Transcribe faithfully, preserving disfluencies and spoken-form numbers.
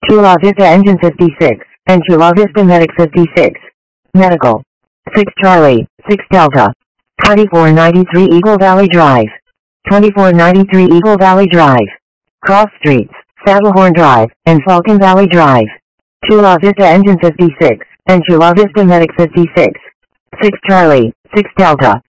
Chula Vista Engine fifty-six, and Chula Vista Medic fifty-six. Medical. six Charlie, six Delta. twenty-four ninety-three Eagle Valley Drive. twenty-four ninety-three Eagle Valley Drive. Cross Streets, Saddlehorn Drive, and Falcon Valley Drive. Chula Vista Engine fifty-six, and Chula Vista Medic fifty-six. six Charlie, six Delta.